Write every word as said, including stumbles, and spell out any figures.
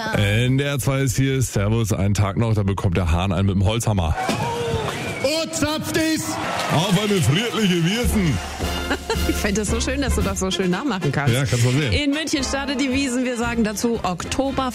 weiter. N D R zwei ist hier, Servus, einen Tag noch, da bekommt der Hahn einen mit dem Holzhammer. Oh, zapft es! Auf eine friedliche Wiesen. Ich finde das so schön, dass du das so schön nachmachen kannst. Ja, kannst du mal sehen. In München startet die Wiesn. Wir sagen dazu Oktober